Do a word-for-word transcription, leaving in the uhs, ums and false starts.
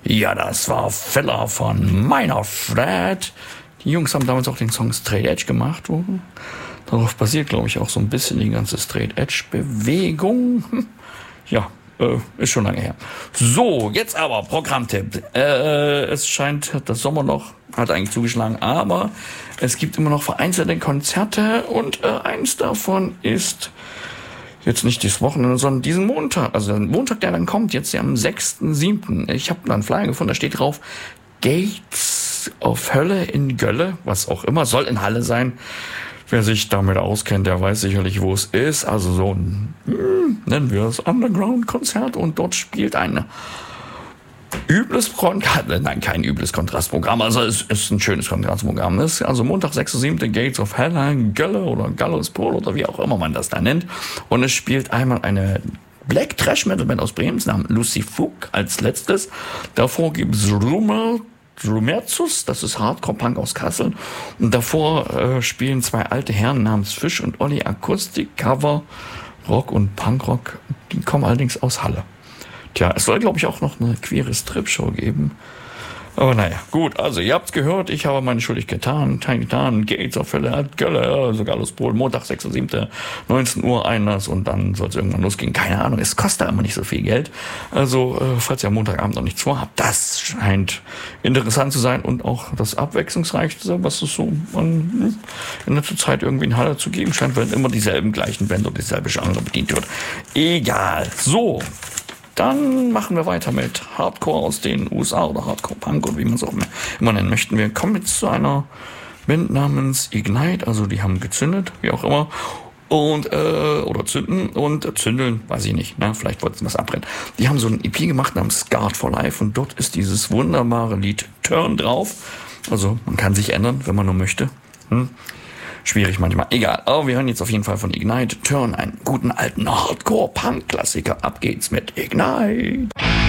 Ja, das war Filler von Minor Threat. Die Jungs haben damals auch den Song Straight Edge gemacht. Darauf basiert, glaube ich, auch so ein bisschen die ganze Straight Edge Bewegung. Ja, äh, ist schon lange her. So, jetzt aber Programmtipp. Äh, es scheint, das Sommerloch hat eigentlich zugeschlagen, aber es gibt immer noch vereinzelte Konzerte und äh, eins davon ist jetzt nicht dieses Wochenende, sondern diesen Montag. Also der Montag, der dann kommt, jetzt ja am sechsten siebten Ich habe da einen Flyer gefunden, da steht drauf Gates of Hölle in Gölle, was auch immer, soll in Halle sein. Wer sich damit auskennt, der weiß sicherlich, wo es ist. Also so ein, hm, nennen wir es Underground-Konzert und dort spielt ein übles Kontrast, nein, kein übles Kontrastprogramm, also es ist ein schönes Kontrastprogramm. Es ist also Montag, sechster siebter Gates of Hell, Gölle oder Gallows Pole oder wie auch immer man das da nennt. Und es spielt einmal eine Black Trash Metal Band aus Bremen namens Lucy Fug als letztes. Davor gibt es Rumor Rumerzus, das ist Hardcore-Punk aus Kassel. Und davor äh, spielen zwei alte Herren namens Fisch und Olli Akustik, Cover, Rock und Punkrock. Die kommen allerdings aus Halle. Tja, es soll, glaube ich, auch noch eine queere Strip-Show geben. Aber naja, gut, also ihr habt's gehört, ich habe meine Schuldig getan, getan, Gates of Hölle, Gölle, sogar los Polen, Montag, sechster siebter neunzehn Uhr Einlass und dann soll es irgendwann losgehen. Keine Ahnung, es kostet immer nicht so viel Geld. Also, äh, falls ihr am Montagabend noch nichts vorhabt, das scheint interessant zu sein und auch das Abwechslungsreichste, was es so an, in letzter Zeit irgendwie in Halle zu geben scheint, wenn immer dieselben gleichen Bänder und dieselbe Genre bedient wird. Egal. So. Dann machen wir weiter mit Hardcore aus den U S A oder Hardcore Punk oder wie man es auch immer nennen möchten. Wir kommen jetzt zu einer Band namens Ignite, also die haben gezündet, wie auch immer, und äh, oder zünden und zündeln, weiß ich nicht, ne? Vielleicht wollten sie was abbrennen. Die haben so ein E P gemacht namens Scarred for Life und dort ist dieses wunderbare Lied Turn drauf. Also man kann sich ändern, wenn man nur möchte. Hm? Schwierig manchmal. Egal. Aber wir hören jetzt auf jeden Fall von Ignite Turn, einen guten alten Hardcore-Punk-Klassiker. Ab geht's mit Ignite.